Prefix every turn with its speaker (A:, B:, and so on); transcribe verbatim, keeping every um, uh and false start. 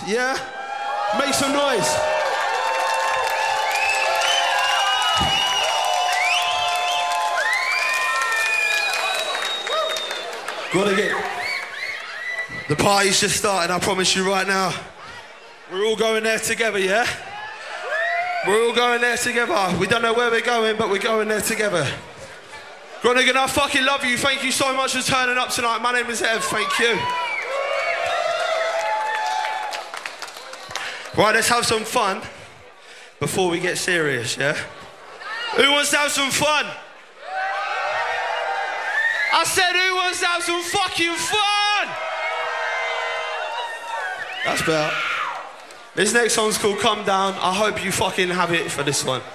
A: Yeah? Make some noise. Gotta get... The party's just started, I promise you right now. We're all going there together, yeah? We're all going there together. We don't know where we're going, but we're going there together. Groningen, I fucking love you. Thank you so much for turning up tonight. My name is Ev, thank you. Right, let's have some fun before we get serious, yeah? Who wants to have some fun? I said, who wants to have some fucking fun? That's better. This next song's called Come Down. I hope you fucking have it for this one.